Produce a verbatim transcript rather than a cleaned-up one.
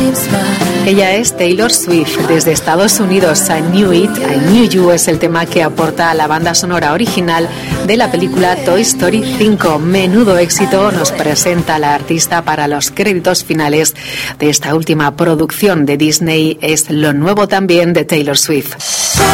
Ella es Taylor Swift. Desde Estados Unidos, I Knew It, I Knew You es el tema que aporta a la banda sonora original de la película Toy Story cinco. Menudo éxito nos presenta la artista para los créditos finales de esta última producción de Disney. Es lo nuevo también de Taylor Swift.